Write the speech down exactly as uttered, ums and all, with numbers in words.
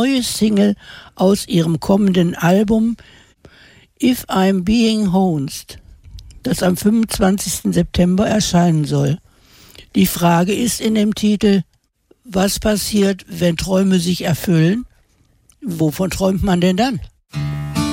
neue Single aus ihrem kommenden Album If I'm Being Haunted, das am fünfundzwanzigsten September erscheinen soll. Die Frage ist in dem Titel, was passiert, wenn Träume sich erfüllen? Wovon träumt man denn dann?